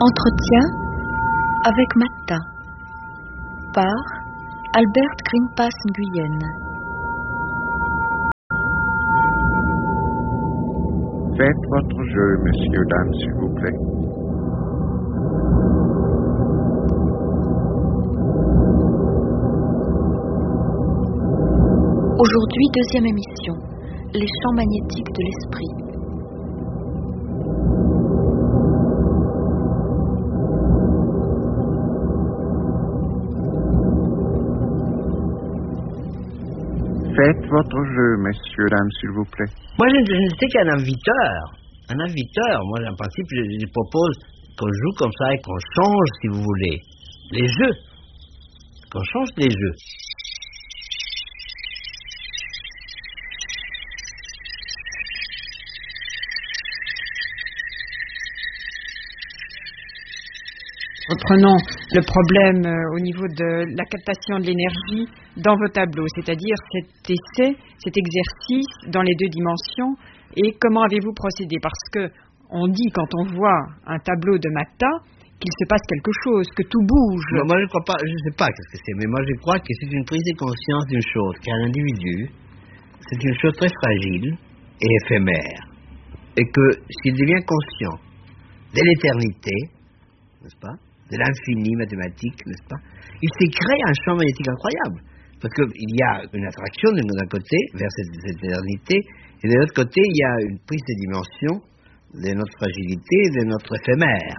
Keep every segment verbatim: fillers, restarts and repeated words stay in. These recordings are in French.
Entretien avec Matta par Albert Greenpass Nguyen. Faites votre jeu, messieurs, dames, s'il vous plaît. Aujourd'hui, deuxième émission, les champs magnétiques de l'esprit. Faites votre jeu, messieurs, dames, s'il vous plaît. Moi, je, je ne sais qu'un inviteur. Un inviteur. Moi, en principe, je, je propose qu'on joue comme ça et qu'on change, si vous voulez, les jeux. Qu'on change les jeux. Reprenons le problème euh, au niveau de la captation de l'énergie dans vos tableaux, c'est-à-dire cet essai, cet exercice dans les deux dimensions, et comment avez-vous procédé? Parce que on dit quand on voit un tableau de Matta qu'il se passe quelque chose, que tout bouge. Moi, moi je crois pas, je sais pas qu'est-ce que c'est, mais moi je crois que c'est une prise de conscience d'une chose, qu'un individu, c'est une chose très fragile et éphémère, et que s'il devient conscient de l'éternité, n'est-ce pas, de l'infini mathématique, n'est-ce pas, il s'est créé un champ magnétique incroyable. Parce qu'il y a une attraction d'un côté vers cette, cette éternité, et de l'autre côté, il y a une prise de dimension de notre fragilité, de notre éphémère.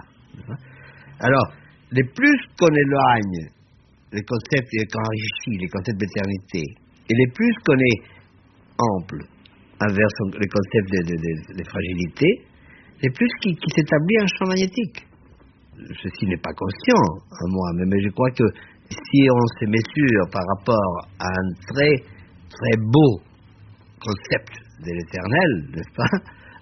Alors, les plus qu'on éloigne les concepts, qu'on enrichit les concepts d'éternité, et les plus qu'on est ample envers son, les concepts de, de, de, de fragilité, les plus qui, qui s'établit un champ magnétique. Ceci n'est pas conscient à moi, mais je crois que si on se mesure par rapport à un très, très beau concept de l'éternel, n'est-ce pas,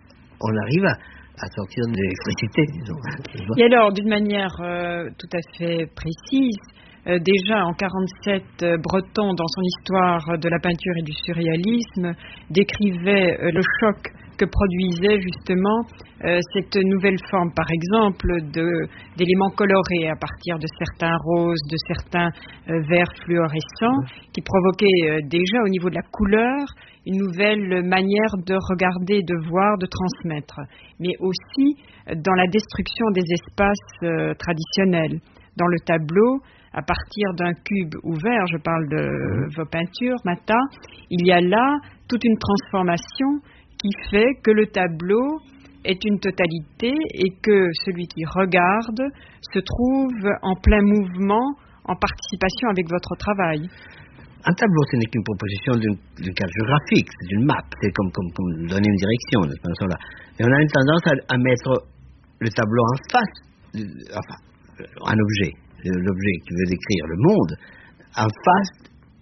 on arrive à, à sortir de l'électricité, disons. Et alors, d'une manière euh, tout à fait précise, euh, déjà en quarante-sept, euh, Breton, dans son histoire de la peinture et du surréalisme, décrivait euh, le choc que produisait justement euh, cette nouvelle forme, par exemple, de, d'éléments colorés à partir de certains roses, de certains euh, verts fluorescents, qui provoquaient euh, déjà au niveau de la couleur une nouvelle manière de regarder, de voir, de transmettre, mais aussi euh, dans la destruction des espaces euh, traditionnels. Dans le tableau, à partir d'un cube ouvert, je parle de vos peintures, Matta, il y a là toute une transformation qui fait que le tableau est une totalité et que celui qui regarde se trouve en plein mouvement, en participation avec votre travail. Un tableau, ce n'est qu'une proposition d'une, d'une carte géographique, c'est une map, c'est comme, comme, comme donner une direction. Là. Et on a une tendance à, à mettre le tableau en face, de, enfin, un objet, l'objet qui veut décrire le monde, en face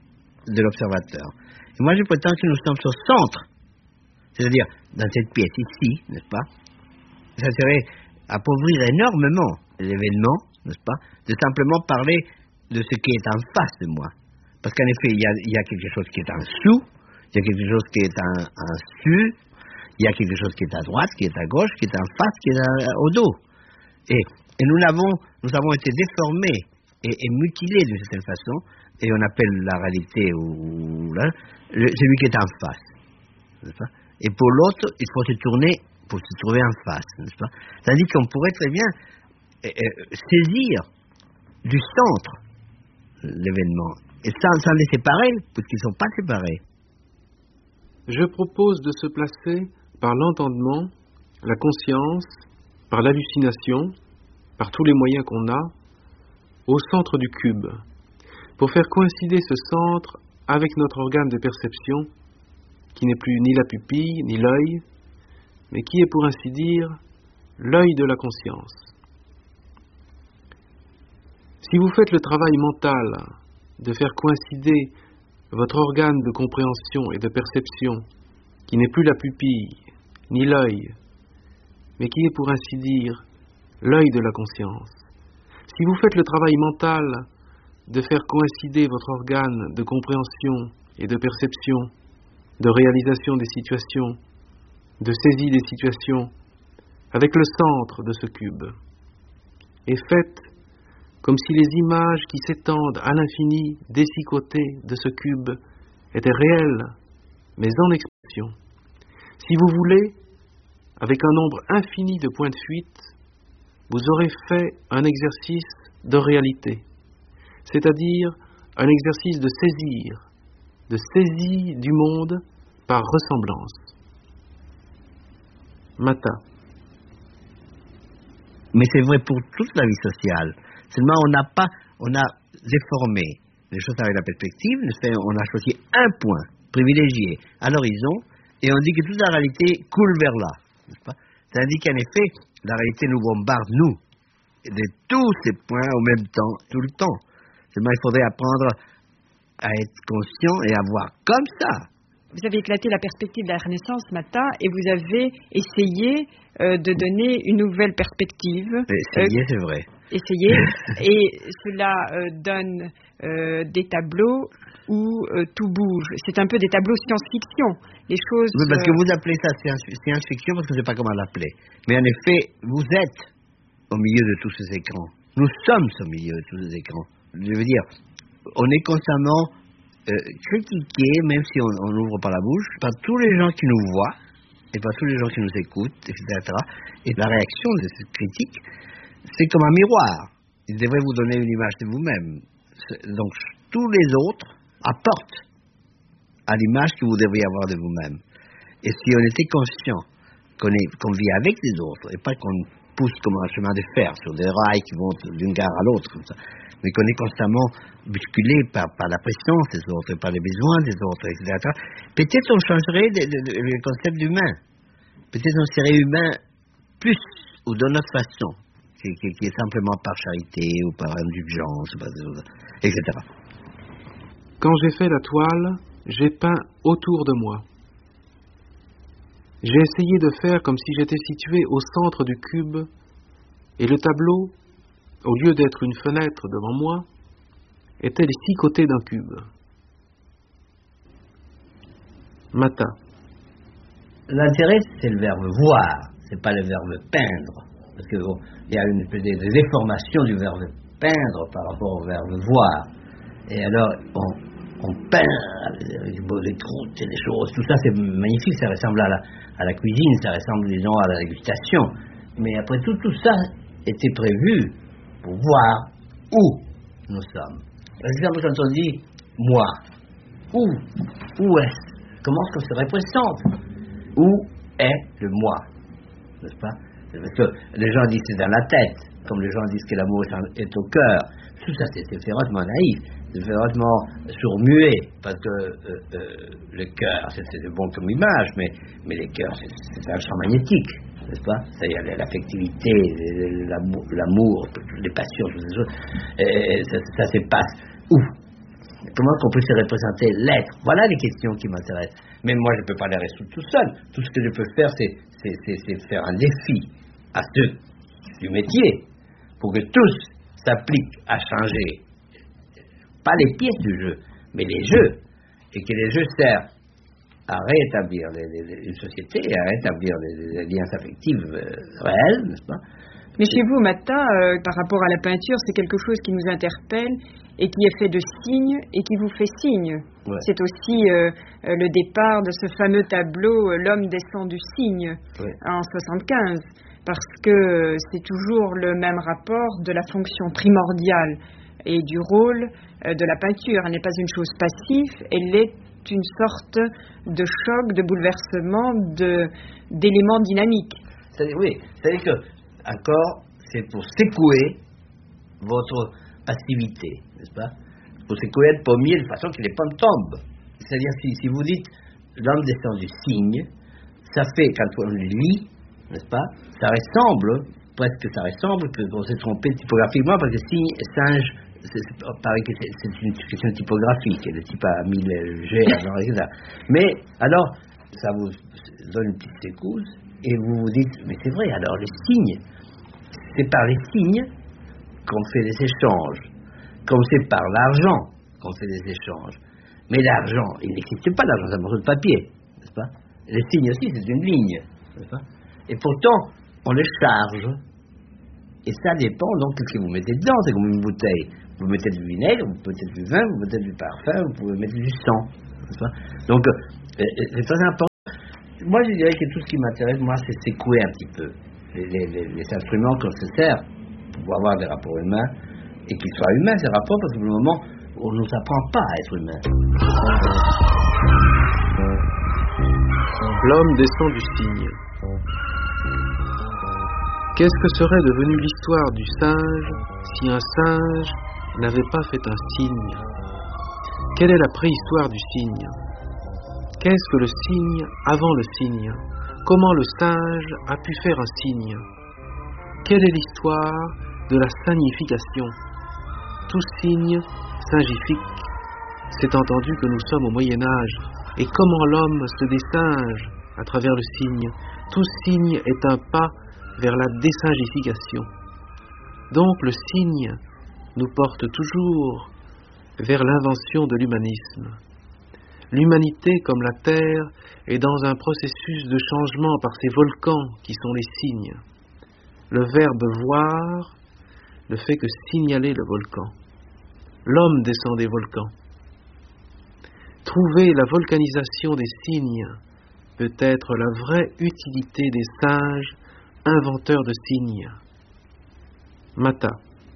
de l'observateur. Et moi, je prétends que nous sommes au centre. C'est-à-dire, dans cette pièce ici, n'est-ce pas, ça serait appauvrir énormément l'événement, n'est-ce pas, de simplement parler de ce qui est en face de moi. Parce qu'en effet, il y a, il y a quelque chose qui est en dessous, il y a quelque chose qui est en, en dessus, il y a quelque chose qui est à droite, qui est à gauche, qui est en face, qui est à, au dos. Et, et nous, l'avons, nous avons été déformés et, et mutilés d'une certaine façon, et on appelle la réalité, ou, là, le, celui qui est en face, n'est-ce pas? Et pour l'autre, il faut se tourner pour se trouver en face, n'est-ce pas? C'est-à-dire qu'on pourrait très bien euh, euh, saisir du centre l'événement, et sans, sans les séparer, puisqu'ils ne sont pas séparés. Je propose de se placer par l'entendement, la conscience, par l'hallucination, par tous les moyens qu'on a, au centre du cube, pour faire coïncider ce centre avec notre organe de perception, qui n'est plus ni la pupille, ni l'œil, mais qui est, pour ainsi dire, l'œil de la conscience. Si vous faites le travail mental de faire coïncider votre organe de compréhension et de perception, qui n'est plus la pupille, ni l'œil, mais qui est, pour ainsi dire, l'œil de la conscience, si vous faites le travail mental de faire coïncider votre organe de compréhension et de perception, de réalisation des situations, de saisie des situations, avec le centre de ce cube, est faite comme si les images qui s'étendent à l'infini des six côtés de ce cube étaient réelles, mais en expression. Si vous voulez, avec un nombre infini de points de fuite, vous aurez fait un exercice de réalité, c'est-à-dire un exercice de saisir, de saisie du monde par ressemblance. Mata. Mais c'est vrai pour toute la vie sociale. Seulement, on n'a pas, on a déformé les choses avec la perspective. On a choisi un point privilégié à l'horizon et on dit que toute la réalité coule vers là, n'est-ce pas? C'est-à-dire qu'en effet, la réalité nous bombarde, nous, de tous ces points au même temps, tout le temps. Seulement, il faudrait apprendre à être conscient et à voir comme ça. Vous avez éclaté la perspective de la Renaissance, Mata, et vous avez essayé euh, de donner une nouvelle perspective. Essayé, euh, c'est vrai. Essayé, et cela euh, donne euh, des tableaux où euh, tout bouge. C'est un peu des tableaux science-fiction. Les choses. Oui, parce euh... que vous appelez ça science-fiction parce que je ne sais pas comment l'appeler. Mais en effet, vous êtes au milieu de tous ces écrans. Nous sommes au milieu de tous ces écrans. Je veux dire, on est constamment euh, critiqué, même si on n'ouvre pas la bouche, par tous les gens qui nous voient et par tous les gens qui nous écoutent, et cetera. Et la réaction de cette critique, c'est comme un miroir. Il devrait vous donner une image de vous-même. Donc, tous les autres apportent à l'image que vous devriez avoir de vous-même. Et si on était conscient qu'on, est, qu'on vit avec les autres, et pas qu'on pousse comme un chemin de fer sur des rails qui vont d'une gare à l'autre, comme ça, mais qu'on est constamment bousculé par, par la présence des autres, par les besoins des autres, et cetera. Peut-être on changerait de, de, de, le concept d'humain. Peut-être on serait humain plus, ou d'une autre façon, qui, qui, qui est simplement par charité, ou par indulgence, et cetera. Quand j'ai fait la toile, j'ai peint autour de moi. J'ai essayé de faire comme si j'étais situé au centre du cube, et le tableau, au lieu d'être une fenêtre devant moi, était les six côtés d'un cube. Mata. L'intérêt, c'est le verbe voir, c'est pas le verbe peindre. Parce qu'il bon, y a une espèce de déformation du verbe peindre par rapport au verbe voir. Et alors, on, on peint les croûtes et les choses, tout ça c'est magnifique, ça ressemble à la, à la cuisine, ça ressemble, disons, à la dégustation. Mais après tout, tout ça était prévu pour voir où nous sommes. Par exemple, quand on dit « moi », où, où est-ce? Comment est-ce qu'on se représente? Où est le moi? N'est-ce pas? Parce que les gens disent c'est dans la tête, comme les gens disent que l'amour est au cœur. Tout ça, c'est, c'est férocement naïf, c'est férocement sourd-muet, parce que euh, euh, le cœur, c'est, c'est bon comme image, mais, mais le cœur, c'est, c'est un champ magnétique, n'est-ce pas? C'est-à-dire l'affectivité, l'amour, l'amour, les passions, toutes ces choses, et ça, ça se passe où? Comment qu'on peut se représenter l'être? Voilà les questions qui m'intéressent. Mais moi, je ne peux pas les résoudre tout seul. Tout ce que je peux faire, c'est, c'est, c'est, c'est faire un défi à ceux du métier pour que tous s'appliquent à changer, pas les pièces du jeu, mais les jeux, et que les jeux servent à rétablir les, les, une société, à rétablir les, les liens affectifs euh, réels, n'est-ce pas? Mais chez vous, Mata, euh, par rapport à la peinture, c'est quelque chose qui nous interpelle et qui est fait de signes et qui vous fait signe. Ouais. C'est aussi euh, le départ de ce fameux tableau « L'homme descend du cygne » ouais. en soixante-quinze, parce que c'est toujours le même rapport de la fonction primordiale et du rôle euh, de la peinture. Elle n'est pas une chose passive, elle est une sorte de choc, de bouleversement, de, d'éléments dynamiques. C'est-à-dire, oui, c'est-à-dire que encore, c'est pour secouer votre passivité, n'est-ce pas? Pour secouer le pommier de façon que les pommes tombent. C'est-à-dire, si, si vous dites l'homme descend du cygne, ça fait, quand on le lit, n'est-ce pas? Ça ressemble, presque ça ressemble, qu'on s'est trompé typographiquement, parce que cygne et singe, c'est, c'est, paraît que c'est, c'est une question typographique, et le type a mis le G, alors, et cetera. Mais, alors, ça vous donne une petite secousse, et vous vous dites, mais c'est vrai, alors les signes, c'est par les signes qu'on fait des échanges, comme c'est par l'argent qu'on fait des échanges. Mais l'argent, il n'existe pas, l'argent, c'est un morceau de papier, n'est-ce pas? Les signes aussi, c'est une ligne, n'est-ce pas? Et pourtant, on les charge, Et ça dépend donc de ce que vous mettez dedans. C'est comme une bouteille. Vous mettez du vinaigre, vous mettez du vin, vous mettez du parfum, vous pouvez mettre du sang. Donc, euh, c'est très important. Moi, je dirais que tout ce qui m'intéresse, moi, c'est s'écouer un petit peu. Les, les, les, les instruments qu'on se sert pour avoir des rapports humains, et qu'ils soient humains, ces rapports, parce que pour le moment, on ne nous apprend pas à être humain. L'homme descend du cygne. Qu'est-ce que serait devenue l'histoire du singe si un singe n'avait pas fait un signe? Quelle est la préhistoire du cygne? Qu'est-ce que le cygne avant le cygne? Comment le singe a pu faire un signe? Quelle est l'histoire de la signification? Tout signe singifique. C'est entendu que nous sommes au Moyen-Âge. Et comment l'homme se désinge à travers le signe? Tout signe est un pas vers la désingification. Donc le signe nous porte toujours vers l'invention de l'humanisme. L'humanité, comme la Terre, est dans un processus de changement par ces volcans qui sont les signes. Le verbe voir ne fait que signaler le volcan. L'homme descend des volcans. Trouver la volcanisation des signes peut être la vraie utilité des singes inventeurs de signes. Mata.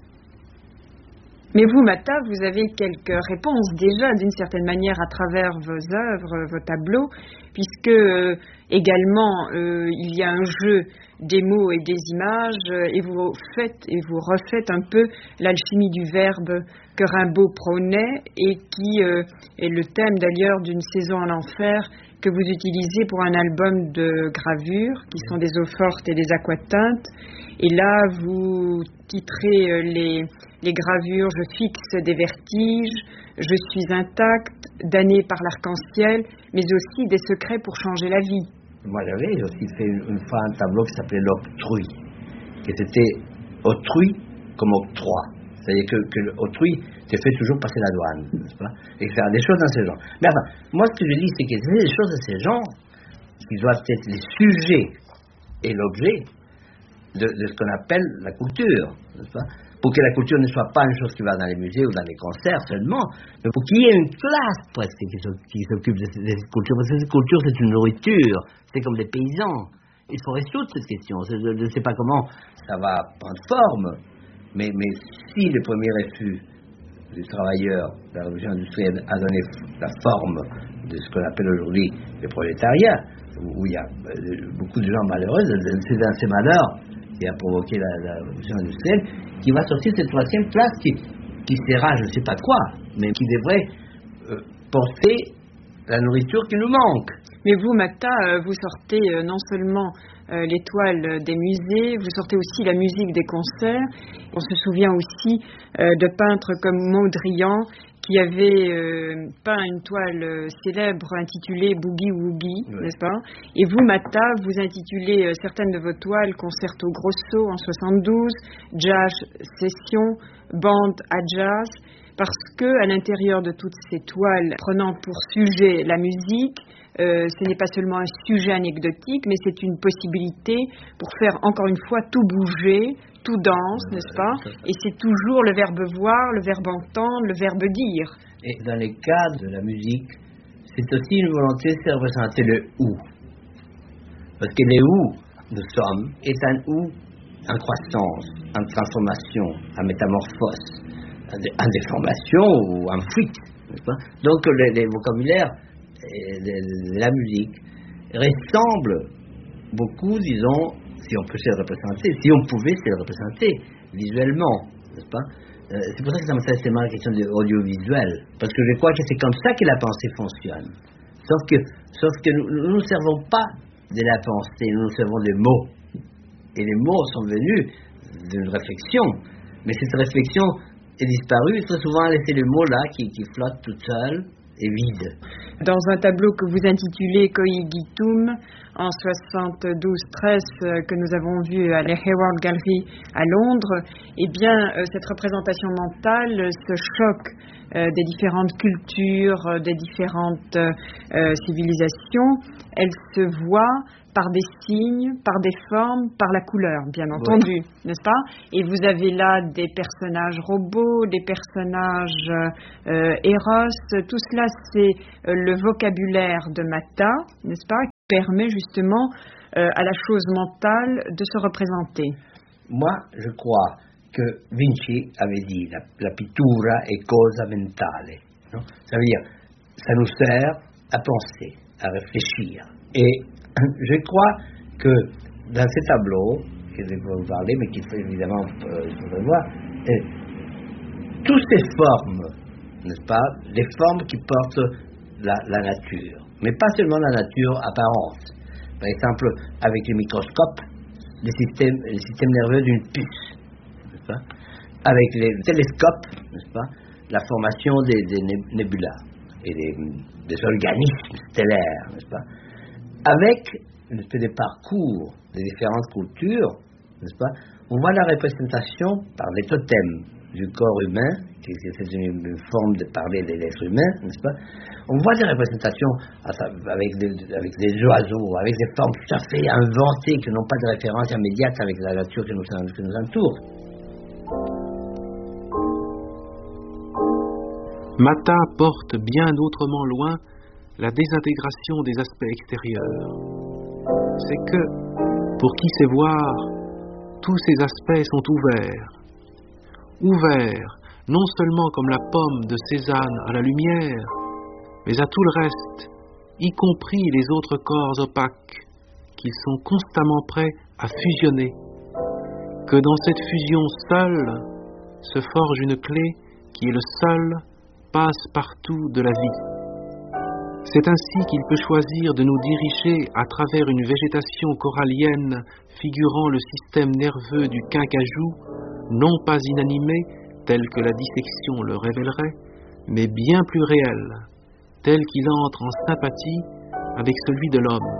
Mais vous, Mata, vous avez quelques réponses déjà, d'une certaine manière, à travers vos œuvres, vos tableaux, puisque euh, également euh, il y a un jeu des mots et des images, euh, et vous faites et vous refaites un peu l'alchimie du verbe que Rimbaud prônait, et qui euh, est le thème d'ailleurs d'une saison en enfer que vous utilisez pour un album de gravures, qui sont des eaux fortes et des aquatintes. Et là, vous titrez euh, les... Les gravures, je fixe des vertiges, je suis intacte, damné par l'arc-en-ciel, mais aussi des secrets pour changer la vie. Moi, j'avais aussi fait une fois un tableau qui s'appelait l'octrui, que c'était autrui comme octroi. C'est-à-dire que, que l'autrui te fait toujours passer la douane, n'est-ce pas? Et faire des choses dans ce genre. Mais enfin, moi, ce que je dis, c'est que c'est des choses de ce genre qui doivent être les sujets et l'objet de, de ce qu'on appelle la culture, n'est-ce pas? Pour que la culture ne soit pas une chose qui va dans les musées ou dans les concerts seulement, mais pour qu'il y ait une classe presque qui s'occupe de cette culture. Parce que cette culture, c'est une nourriture, c'est comme les paysans. Il faut résoudre cette question. Je ne sais pas comment ça va prendre forme, mais, mais si le premier refus du travailleur de la révolution industrielle a donné la forme de ce qu'on appelle aujourd'hui le prolétariat, où il y a beaucoup de gens malheureux, c'est dans ces malheurs qui a provoqué la, la révolution industrielle, qui va sortir cette troisième place qui, qui sera, je ne sais pas quoi, mais qui devrait euh, porter la nourriture qui nous manque. Mais vous, Mata, euh, vous sortez euh, non seulement euh, l'étoile des musées, vous sortez aussi la musique des concerts. On se souvient aussi euh, de peintres comme Mondrian, qui avait euh, peint une toile célèbre intitulée Boogie Woogie, oui. N'est-ce pas? Et vous, Mata, vous intitulez euh, certaines de vos toiles Concerto Grosso en soixante-douze, Jazz Session, Bande à Jazz, parce que à l'intérieur de toutes ces toiles, prenant pour sujet la musique, euh, ce n'est pas seulement un sujet anecdotique, mais c'est une possibilité pour faire encore une fois tout bouger, tout danse, n'est-ce pas? Et c'est toujours le verbe voir, le verbe entendre, le verbe dire. Et dans les cas de la musique, c'est aussi une volonté de représenter le où. Parce que le où nous sommes est un où en croissance, en transformation, en métamorphose, en déformation ou en fuite, n'est-ce pas? Donc les, les vocabulaires de, de, de la musique ressemblent beaucoup, disons, si on peut se le représenter, si on pouvait se le représenter visuellement, n'est-ce pas? euh, C'est pour ça que ça m'intéresse tellement la question de l'audiovisuel, parce que je crois que c'est comme ça que la pensée fonctionne. Sauf que, sauf que nous ne nous servons pas de la pensée, nous nous servons des mots. Et les mots sont venus d'une réflexion, mais cette réflexion est disparue, il faut souvent laisser le mot là qui, qui flotte tout seul et vide. Dans un tableau que vous intitulez Coigitum, en soixante-douze treize, euh, que nous avons vu à la Hayward Gallery à Londres, eh bien, euh, cette représentation mentale, ce choc euh, des différentes cultures, euh, des différentes euh, civilisations, elle se voit par des signes, par des formes, par la couleur, bien entendu, oui. N'est-ce pas? Et vous avez là des personnages robots, des personnages euh, Eros, tout cela c'est euh, le vocabulaire de Mata, n'est-ce pas, qui permet justement euh, à la chose mentale de se représenter. Moi, je crois que Vinci avait dit la, la pittura è cosa mentale, no? Ça veut dire, ça nous sert à penser, à réfléchir. Et je crois que dans ces tableaux, que je vais vous parler, mais qu'il faut évidemment euh, il faudrait voir, euh, toutes ces formes, n'est-ce pas, les formes qui portent la, la nature, mais pas seulement la nature apparente. Par exemple, avec le microscope, le système, le système nerveux d'une puce, n'est-ce pas, avec les télescopes, n'est-ce pas, la formation des, des nébulas et des, des organismes stellaires, n'est-ce pas, avec une espèce de parcours des différentes cultures, n'est-ce pas, on voit la représentation par les totems du corps humain, qui c'est une, une forme de parler de l'être humain, n'est-ce pas, on voit des représentations avec des, avec des oiseaux, avec des formes tout à fait inventées, qui n'ont pas de référence immédiate avec la nature qui nous, qui nous entoure. Mata porte bien autrement loin la désintégration des aspects extérieurs. C'est que, pour qui sait voir, tous ces aspects sont ouverts. Ouverts, non seulement comme la pomme de Cézanne à la lumière, mais à tout le reste, y compris les autres corps opaques, qu'ils sont constamment prêts à fusionner. Que dans cette fusion seule se forge une clé qui est le seul passe-partout de la vie. C'est ainsi qu'il peut choisir de nous diriger à travers une végétation corallienne figurant le système nerveux du quincajou, non pas inanimé, tel que la dissection le révélerait, mais bien plus réel, tel qu'il entre en sympathie avec celui de l'homme.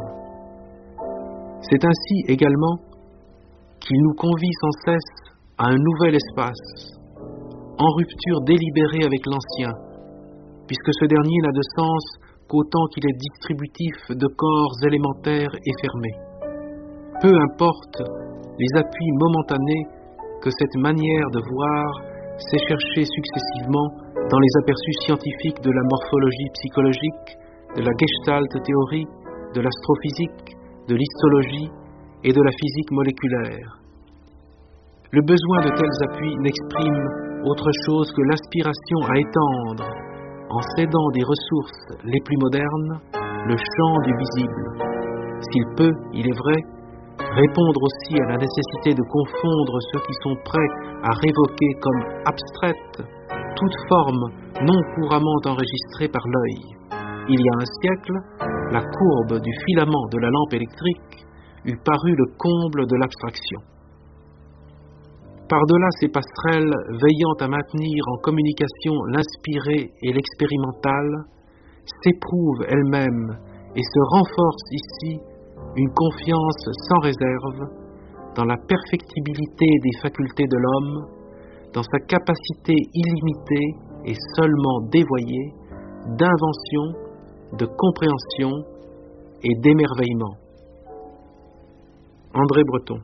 C'est ainsi également qu'il nous convie sans cesse à un nouvel espace, en rupture délibérée avec l'ancien, puisque ce dernier n'a de sens qu'autant qu'il est distributif de corps élémentaires et fermés. Peu importe les appuis momentanés que cette manière de voir s'est cherchée successivement dans les aperçus scientifiques de la morphologie psychologique, de la gestalt théorie, de l'astrophysique, de l'histologie et de la physique moléculaire. Le besoin de tels appuis n'exprime autre chose que l'aspiration à étendre, en cédant des ressources les plus modernes, le champ du visible. S'il peut, il est vrai, répondre aussi à la nécessité de confondre ceux qui sont prêts à révoquer comme abstraite toute forme non couramment enregistrée par l'œil. Il y a un siècle, la courbe du filament de la lampe électrique eût paru le comble de l'abstraction. Par-delà ces passerelles veillant à maintenir en communication l'inspiré et l'expérimental, s'éprouve elle-même et se renforce ici une confiance sans réserve dans la perfectibilité des facultés de l'homme, dans sa capacité illimitée et seulement dévoyée d'invention, de compréhension et d'émerveillement. André Breton.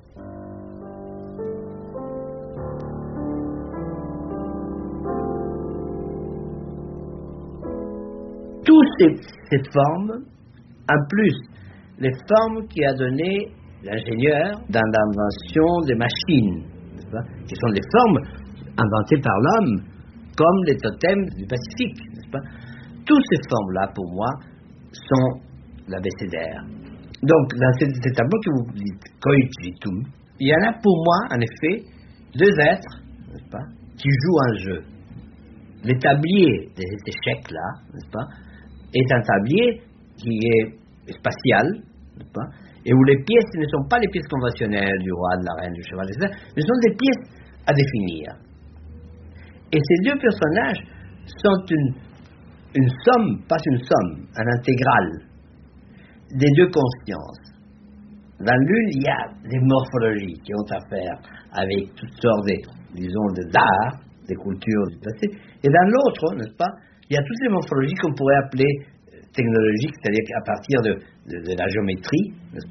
Toutes ces, ces formes, en plus, les formes qui a donné l'ingénieur dans l'invention des machines, n'est-ce pas, qui sont des formes inventées par l'homme, comme les totems du Pacifique, n'est-ce pas. Toutes ces formes-là, pour moi, sont l'abécédaire. Donc, dans ces, ces tableaux que vous dites, coititum, il y en a pour moi, en effet, deux êtres, n'est-ce pas, qui jouent un jeu. Le tablier de cet échec-là, n'est-ce pas, est un tablier qui est spatial, n'est-ce pas, et où les pièces ne sont pas les pièces conventionnelles du roi, de la reine, du cheval, et cetera, mais sont des pièces à définir. Et ces deux personnages sont une, une somme, pas une somme, un intégral des deux consciences. Dans l'une, il y a des morphologies qui ont à faire avec toutes sortes de, disons, d'art, des cultures du passé, et dans l'autre, n'est-ce pas, il y a toutes les morphologies qu'on pourrait appeler technologiques, c'est-à-dire à partir de, de, de la géométrie, n'est-ce pas,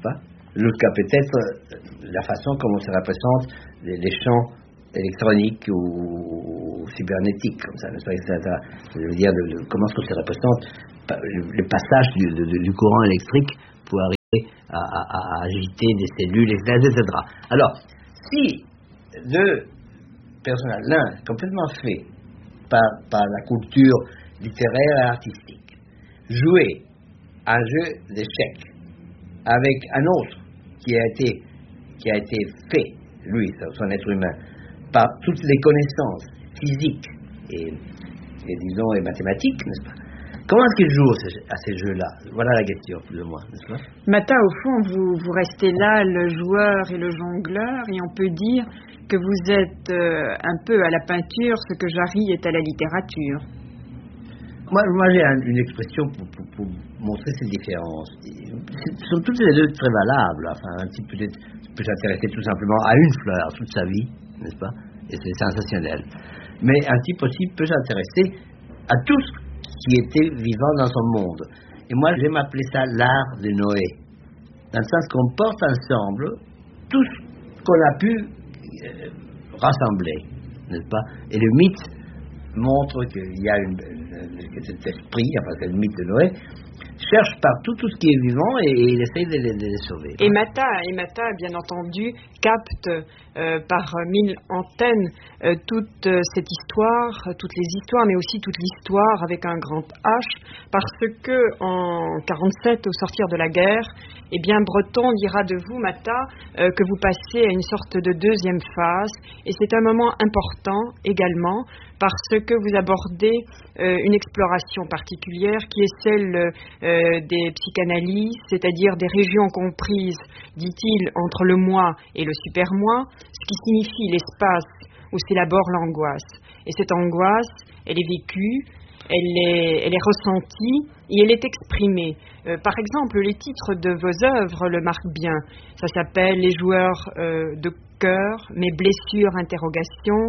L'autre cas peut-être la façon comment on se représente les, les champs électroniques ou, ou cybernétiques, comme ça, n'est-ce pas, je veux dire, le, le, comment est-ce qu'on se représente le, le passage du, de, du courant électrique pour arriver à, à, à agiter des cellules, et cetera, et cetera. Alors, si deux personnages, l'un complètement fait par, par la culture littéraire et artistique, jouer un jeu d'échecs avec un autre qui a été, qui a été fait, lui, son être humain, par toutes les connaissances physiques et, et disons, et mathématiques, n'est-ce pas? Comment est-ce qu'il joue à ces jeux-là? Voilà la question, plus ou moins, n'est-ce pas? Mata, au fond, vous, vous restez là, le joueur et le jongleur, et on peut dire que vous êtes euh, un peu à la peinture ce que Jarry est à la littérature. Moi, moi j'ai un, une expression pour, pour, pour montrer ces différences. Ce sont toutes les deux très valables. Enfin, un type peut-être peut s'intéresser tout simplement à une fleur toute sa vie, n'est-ce pas? Et c'est sensationnel. Mais un type aussi peut s'intéresser à tout ce qui était vivant dans son monde. Et moi, j'aime appeler ça l'art de Noé. Dans le sens qu'on porte ensemble tout ce qu'on a pu euh, rassembler, n'est-ce pas? Et le mythe montre qu'il y a une, que cet esprit, enfin c'est le mythe de Noé, cherche partout tout ce qui est vivant et, et il essaye de les, de les sauver. Et Mata, et Mata, bien entendu, capte euh, par mille antennes euh, toute euh, cette histoire, toutes les histoires, mais aussi toute l'histoire avec un grand H, parce que en quarante-sept, au sortir de la guerre, eh bien Breton dira de vous, Mata, euh, que vous passez à une sorte de deuxième phase, et c'est un moment important également, parce que vous abordez euh, une exploration particulière qui est celle euh, des psychanalyses, c'est-à-dire des régions comprises, dit-il, entre le moi et le super-moi, ce qui signifie l'espace où s'élabore l'angoisse. Et cette angoisse, elle est vécue, elle est, elle est ressentie et elle est exprimée. Euh, par exemple, les titres de vos œuvres le marquent bien. Ça s'appelle « Les joueurs euh, de cœur »,« Mes blessures, interrogations »,«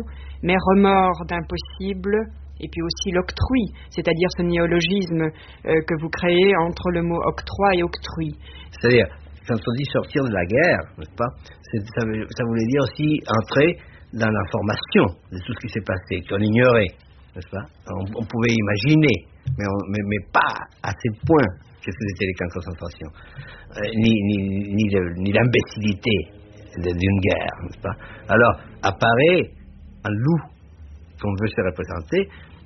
Mes remords d'impossible », et puis aussi l'octroi, c'est-à-dire ce néologisme euh, que vous créez entre le mot octroi et octrui. C'est-à-dire, quand on dit sortir de la guerre, n'est-ce pas, c'est, ça, veut, ça voulait dire aussi entrer dans l'information de tout ce qui s'est passé, qu'on ignorait, n'est-ce pas? On, on pouvait imaginer, mais, on, mais, mais pas à ce point qu'est-ce que c'était les camps de concentration, euh, ni, ni, ni, le, ni l'imbécilité de, d'une guerre, n'est-ce pas? Alors, apparaît un loup qu'on veut se représenter,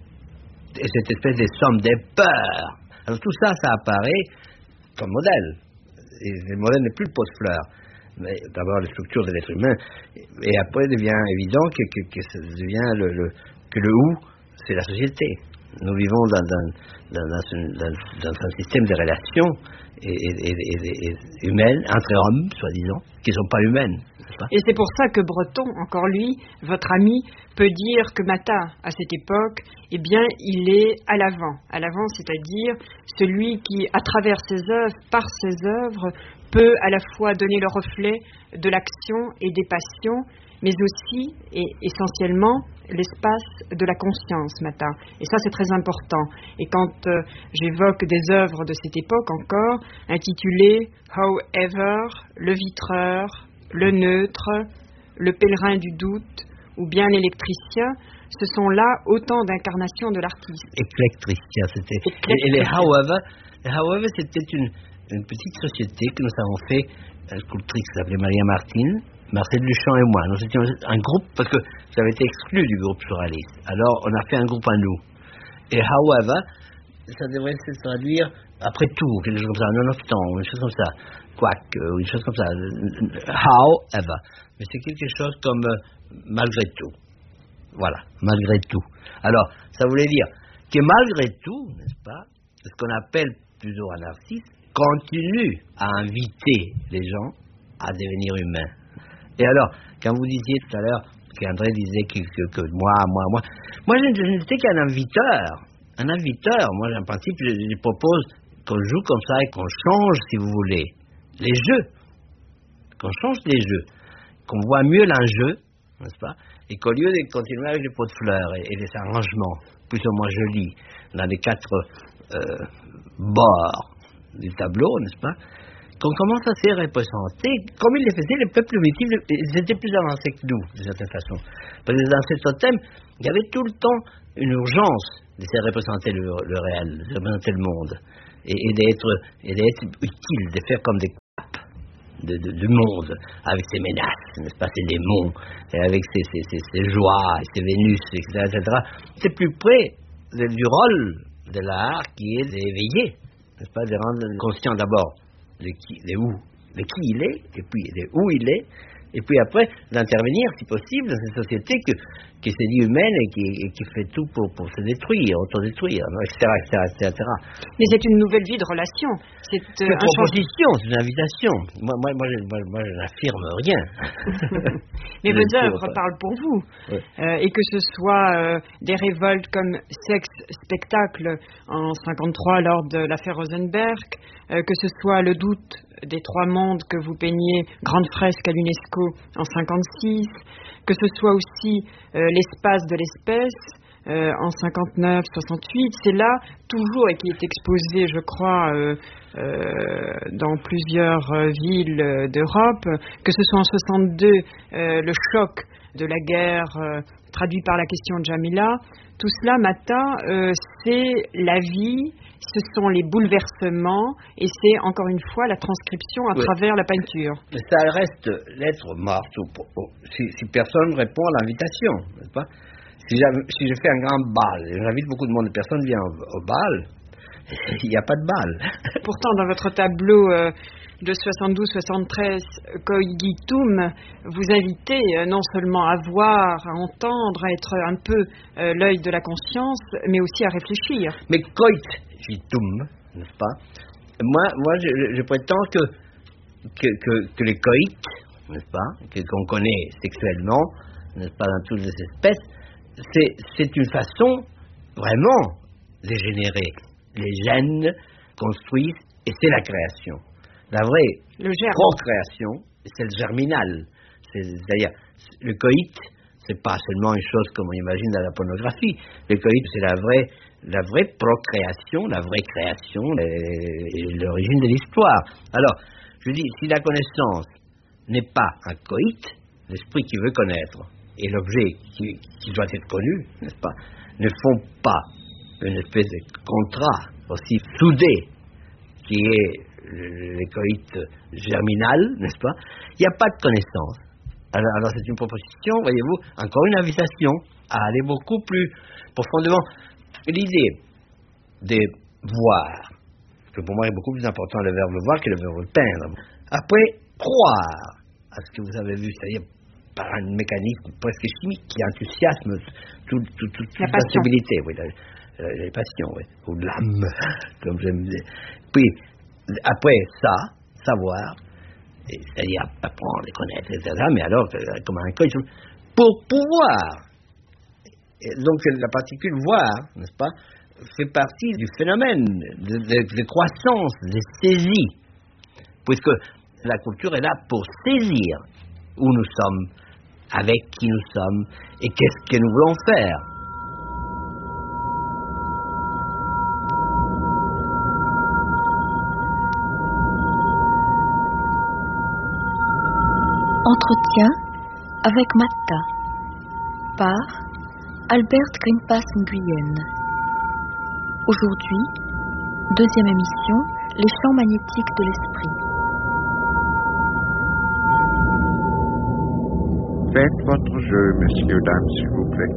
et cette espèce de somme des peurs. Alors tout ça, ça apparaît comme modèle. Et le modèle n'est plus le pot-fleur, mais d'abord la structure de l'être humain, et après il devient évident que, que, que, ça devient le, le, que le ou, c'est la société. Nous vivons dans, dans, dans, dans, une, dans, dans un système de relations et, et, et, et, et humaines, entre hommes, soi-disant, qui ne sont pas humaines. Et c'est pour ça que Breton, encore lui, votre ami, peut dire que Mata, à cette époque, eh bien, il est à l'avant. À l'avant, c'est-à-dire celui qui, à travers ses œuvres, par ses œuvres, peut à la fois donner le reflet de l'action et des passions, mais aussi, et essentiellement, l'espace de la conscience, Mata. Et ça, c'est très important. Et quand euh, j'évoque des œuvres de cette époque encore, intitulées « However »,« Le vitreur », le neutre, le pèlerin du doute ou bien l'électricien, ce sont là autant d'incarnations de l'artiste. Éclectricien, c'était. Et, et les However, les However, c'était une, une petite société que nous avons fait, une sculptrice qui s'appelait Maria Martin, Marcel Duchamp et moi. Nous étions un groupe, parce que j'avais été exclu du groupe surréaliste. Alors, on a fait un groupe à nous. Et However, ça devrait se traduire après tout, quelque chose comme ça, nonobstant, une chose comme ça. Quoique, une chose comme ça, however, mais c'est quelque chose comme euh, malgré tout, voilà, malgré tout. Alors, ça voulait dire que malgré tout, n'est-ce pas, ce qu'on appelle plutôt un artiste, continue à inviter les gens à devenir humains. Et alors, quand vous disiez tout à l'heure, qu'André disait que, que, que moi, moi, moi, moi je n'étais qu'un inviteur, un inviteur, moi en principe, je, je propose qu'on joue comme ça et qu'on change, si vous voulez, les jeux, qu'on change les jeux, qu'on voit mieux l'enjeu, n'est-ce pas, et qu'au lieu de continuer avec les pots de fleurs et, et les arrangements plus ou moins jolis dans les quatre euh, bords du tableau, n'est-ce pas, qu'on commence à se représenter comme ils le faisaient les peuples primitifs. Ils étaient plus avancés que nous, de certaine façon. Parce que dans ce totem, il y avait tout le temps une urgence de se représenter le, le réel, de se représenter le monde, et, et, d'être, et d'être utile, de faire comme des capes de, de, du monde, avec ses menaces, n'est-ce pas, ses démons, et avec ses, ses, ses, ses joies, ses Vénus, et cetera, et cetera. C'est plus près de, du rôle de l'art qui est d'éveiller, n'est-ce pas, de rendre conscient d'abord de, qui, de où, de qui il est, et puis de où il est, et puis après d'intervenir, si possible, dans une société que, qui se dit humaine et qui, et qui fait tout pour, pour se détruire, autodétruire, et cetera, et cetera, et cetera. Mais c'est une nouvelle vie de relation. C'est euh, une proposition, c'est une invitation. Moi, moi, moi, je, moi, moi, je n'affirme rien. Mais vos œuvres parlent pour vous. Oui. Euh, et que ce soit euh, des révoltes comme Sexe Spectacle en cinquante-trois lors de l'affaire Rosenberg, euh, que ce soit Le Doute des Trois Mondes que vous peignez, grande fresque à l'UNESCO en cinquante-six, que ce soit aussi euh, L'espace de l'espèce euh, en cinquante-neuf soixante-huit, c'est là toujours, et qui est exposé, je crois, euh, euh, dans plusieurs euh, villes euh, d'Europe, que ce soit en soixante-deux, euh, le choc de la guerre euh, traduit par la question de Jamila, tout cela, Mata, euh, c'est la vie, ce sont les bouleversements, et c'est encore une fois la transcription à oui. travers la peinture. Ça reste lettre morte si, si personne répond à l'invitation, n'est-ce pas? Si, si je fais un grand bal, j'invite beaucoup de monde, personne vient au, au bal, il n'y a pas de bal. Pourtant, dans votre tableau euh, de soixante-douze soixante-treize, Coigitum, vous invitez euh, non seulement à voir, à entendre, à être un peu euh, l'œil de la conscience, mais aussi à réfléchir. Mais Coigitum, n'est-ce pas? Moi, moi je, je prétends que, que, que, que les coïts, n'est-ce pas, que, qu'on connaît sexuellement, n'est-ce pas, dans toutes les espèces, c'est, c'est une façon vraiment de générer. Les gènes construisent, et c'est la création. La vraie procréation, c'est le germinal. C'est, c'est-à-dire, le coït, c'est pas seulement une chose comme on imagine dans la pornographie. Le coït, c'est la vraie, la vraie procréation, la vraie création, et, et l'origine de l'histoire. Alors, je dis, si la connaissance n'est pas un coït, l'esprit qui veut connaître et l'objet qui, qui doit être connu, n'est-ce pas, ne font pas une espèce de contrat aussi soudé qui est le, le coït germinal, n'est-ce pas? Il n'y a pas de connaissance. Alors, alors c'est une proposition, voyez-vous, encore une invitation à aller beaucoup plus profondément. L'idée de voir, que pour moi est beaucoup plus important le verbe voir que le verbe peindre. Après, croire à ce que vous avez vu, c'est-à-dire par un mécanisme presque chimique qui enthousiasme tout, tout, tout, toute la sensibilité, oui, la, la, les passions, oui, ou l'âme, comme j'aime dire. Puis, après ça, savoir, c'est-à-dire apprendre, connaître, et cetera, mais alors, comme un coach, pour pouvoir, donc la particule voir, n'est-ce pas, fait partie du phénomène de, de, de croissance, de saisie, puisque la culture est là pour saisir où nous sommes, avec qui nous sommes, et qu'est-ce que nous voulons faire. Entretien avec Mata par Albert Greenpass Nguyen. Aujourd'hui, deuxième émission, les champs magnétiques de l'esprit. Faites votre jeu, messieurs, dames, s'il vous plaît.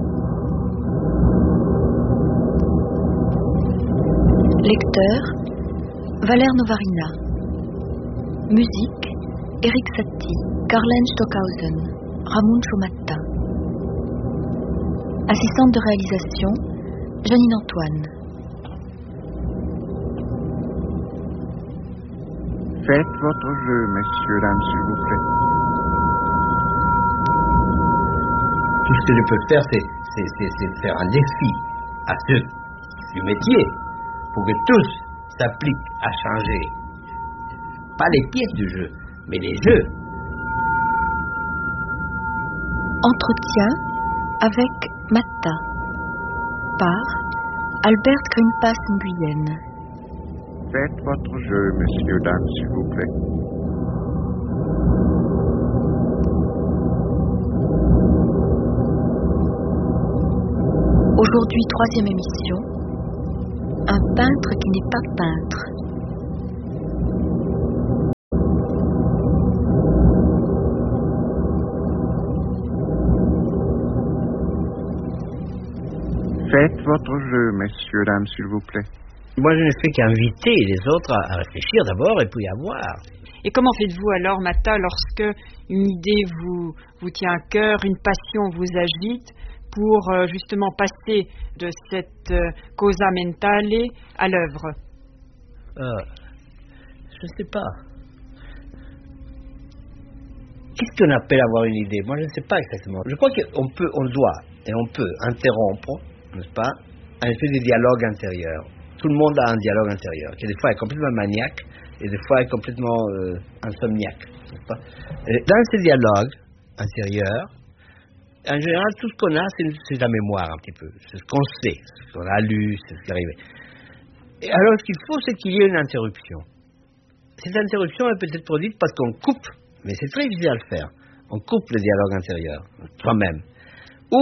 Lecteur, Valère Novarina. Musique, Eric Satie, Karlen Stockhausen, Ramon Chomata. Assistante de réalisation, Janine Antoine. Faites votre jeu, messieurs, dames, s'il vous plaît. Tout ce que je peux faire, c'est, c'est, c'est, c'est faire un défi à ceux du métier pour que tous s'appliquent à changer. Pas les pièces du jeu, mais les jeux. Entretien avec Mata par Albert Greenpass Nguyen. Faites votre jeu, messieurs, dames, s'il vous plaît. Aujourd'hui, troisième émission. Un peintre qui n'est pas peintre. Faites votre jeu, messieurs, dames, s'il vous plaît. Moi, je ne fais qu'inviter les autres à réfléchir d'abord et puis à voir. Et comment faites-vous alors, Mata, lorsque une idée vous, vous tient à cœur, une passion vous agite, pour euh, justement passer de cette euh, causa mentale à l'œuvre? euh, Je ne sais pas. Qu'est-ce qu'on appelle avoir une idée? Moi, je ne sais pas exactement. Je crois qu'on peut, on doit et on peut interrompre, n'est-ce pas, un espèce de dialogue intérieur. Tout le monde a un dialogue intérieur, qui des fois est complètement maniaque et des fois est complètement euh, insomniaque, n'est-ce pas? Et dans ce dialogue intérieur, en général, tout ce qu'on a, c'est, c'est la mémoire un petit peu. C'est ce qu'on sait, c'est ce qu'on a lu, c'est ce qui est arrivé. Et alors, ce qu'il faut, c'est qu'il y ait une interruption. Cette interruption est peut-être produite parce qu'on coupe, mais c'est très difficile à le faire. On coupe le dialogue intérieur, soi-même. Ou,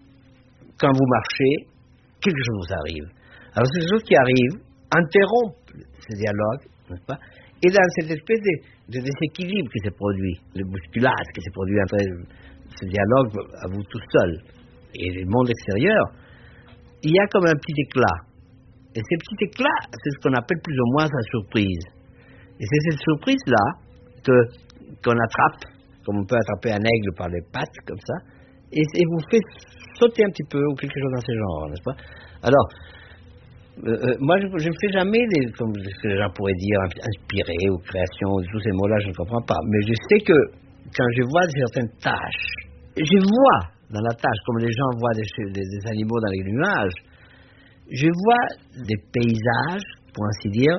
quand vous marchez, quelque chose vous arrive. Alors, c'est quelque chose qui arrive, interrompt ce dialogue, n'est-ce pas? Et dans cette espèce de, de déséquilibre qui s'est produit, le bousculage qui s'est produit entre ce dialogue à vous tout seul et le monde extérieur, il y a comme un petit éclat. Et ce petit éclat, c'est ce qu'on appelle plus ou moins sa surprise. Et c'est cette surprise-là que, qu'on attrape, comme on peut attraper un aigle par les pattes, comme ça, et, et vous fait sauter un petit peu, ou quelque chose dans ce genre, n'est-ce pas? Alors, euh, euh, moi, je ne fais jamais, des, comme ce que les gens pourraient dire, inspiré ou création, tous ces mots-là, je ne comprends pas. Mais je sais que quand je vois certaines tâches, je vois dans la tâche, comme les gens voient des, des, des animaux dans les nuages, je vois des paysages, pour ainsi dire,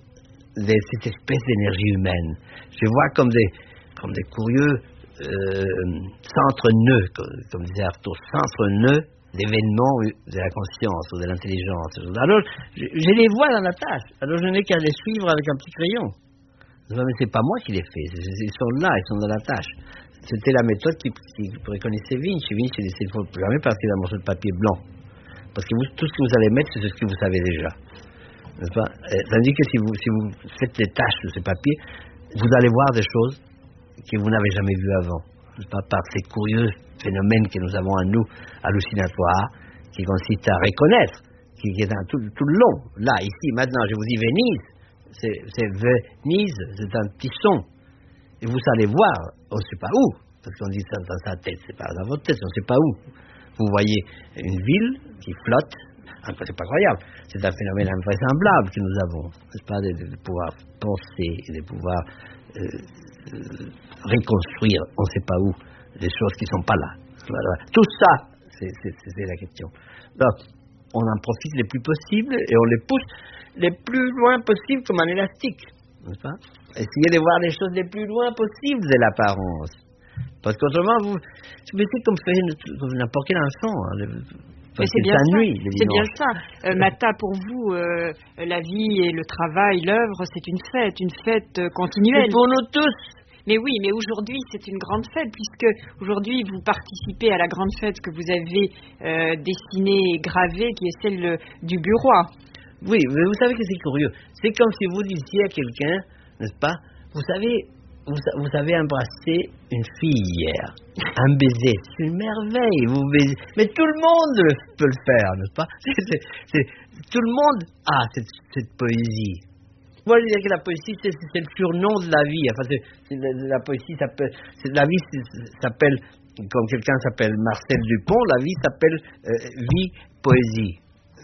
de cette espèce d'énergie humaine. Je vois comme des, comme des curieux euh, centre-nœuds, comme, comme disait Arthur, centre-nœuds d'événements de la conscience ou de l'intelligence. Alors, je, je les vois dans la tâche. Alors, je n'ai qu'à les suivre avec un petit crayon. Mais c'est pas moi qui les fais. Ils sont là, ils sont dans la tâche. C'était la méthode qui, qui préconisait Vinci. Vinci disait qu'il ne faut jamais partir d'un morceau de papier blanc. Parce que vous, tout ce que vous allez mettre, c'est ce que vous savez déjà. N'est-ce pas? Tandis que si vous, si vous faites les tâches de ce papier, vous allez voir des choses que vous n'avez jamais vues avant. N'est-ce pas? Par ces curieux phénomènes que nous avons en nous, hallucinatoires, qui consistent à reconnaître, qui, qui est dans tout, tout le long. Là, ici, maintenant, je vous dis Venise, c'est, c'est Venise, c'est un petit son. Et vous allez voir, on ne sait pas où, parce qu'on dit ça dans sa tête, c'est pas dans votre tête, on ne sait pas où. Vous voyez une ville qui flotte, c'est pas croyable, c'est un phénomène invraisemblable que nous avons, n'est-ce pas, de, de pouvoir penser et de pouvoir euh, euh, reconstruire, on ne sait pas où, des choses qui ne sont pas là. Voilà. Tout ça, c'est, c'est, c'est la question. Donc, on en profite le plus possible et on les pousse le plus loin possible comme un élastique, n'est-ce pas? Essayez de voir les choses le plus loin possible de l'apparence. Parce qu'autrement, vous, c'est comme faire comme n'importe quel enfant. Hein, mais c'est bien ça. C'est bien ça. Euh, Mata, pour vous, euh, la vie et le travail, l'œuvre, c'est une fête, une fête continuelle. Et pour nous tous. Mais oui, mais aujourd'hui, c'est une grande fête, puisque aujourd'hui, vous participez à la grande fête que vous avez euh, dessinée et gravée, qui est celle du Bureau. Oui, mais vous savez que c'est curieux. C'est comme si vous disiez à quelqu'un, n'est-ce pas, vous savez, vous, vous avez embrassé une fille hier, un baiser, c'est une merveille, vous baisez. Mais tout le monde peut le faire, n'est-ce pas? c'est, c'est, c'est, Tout le monde a cette, cette poésie. Moi, je dirais que la poésie, c'est, c'est le surnom de la vie. Enfin, c'est, c'est la, la poésie s'appelle, c'est, la vie s'appelle, comme quelqu'un s'appelle Marcel Dupont, la vie s'appelle euh, vie poésie.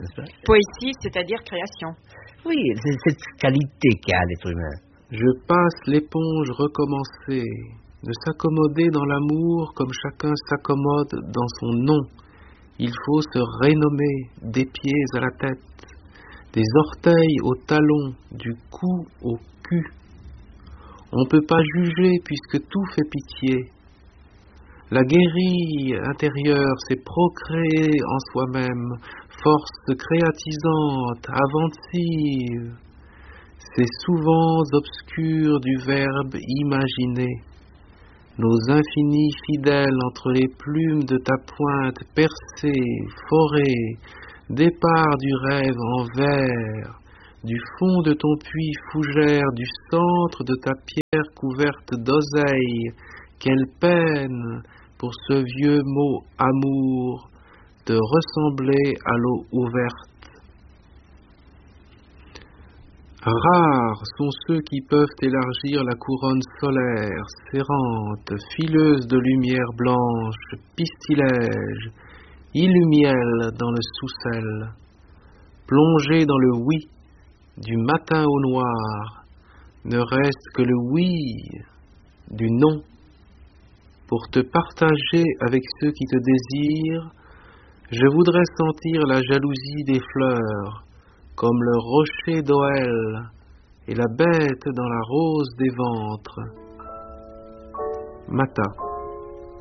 Poésie, c'est-à-dire création. Oui, c'est cette qualité qu'a l'être humain. Je passe l'éponge recommencée, de s'accommoder dans l'amour comme chacun s'accommode dans son nom. Il faut se renommer des pieds à la tête, des orteils aux talons, du cou au cul. On ne peut pas juger puisque tout fait pitié. La guérille intérieure, c'est procréer en soi-même, force créatisante, inventive. ces souvent obscurs du verbe imaginer, nos infinis fidèles entre les plumes de ta pointe percée, forée, départ du rêve en vers, du fond de ton puits fougère, du centre de ta pierre couverte d'oseille, quelle peine pour ce vieux mot amour de ressembler à l'eau ouverte. Rares sont ceux qui peuvent élargir la couronne solaire, serrante, fileuse de lumière blanche, pistilège, illumiel dans le sous-sel, plongé dans le oui, du matin au noir, ne reste que le oui du non, pour te partager avec ceux qui te désirent. Je voudrais sentir la jalousie des fleurs, comme le rocher d'Oël et la bête dans la rose des ventres. Mata.